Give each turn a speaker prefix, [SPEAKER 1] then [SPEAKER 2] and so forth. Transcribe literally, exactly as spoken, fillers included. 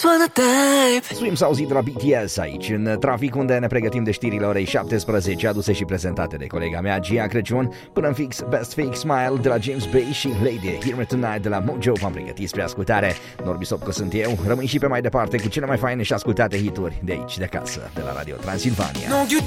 [SPEAKER 1] for the type.
[SPEAKER 2] Swim s-a auzit de la B T S aici, în trafic, unde ne pregătim de știrile orei șaptesprezece, aduse și prezentate de colega mea, Gia Crăciun. Până în fix, Best Fake Smile de la James Bay și Lady, Hear Me Tonight de la Mojo v-am pregătit spre ascultare. Norbi Sopco sunt eu, rămâi și pe mai departe cu cele mai faine și ascultate hituri de aici, de acasă, de la Radio Transilvania.
[SPEAKER 1] No, you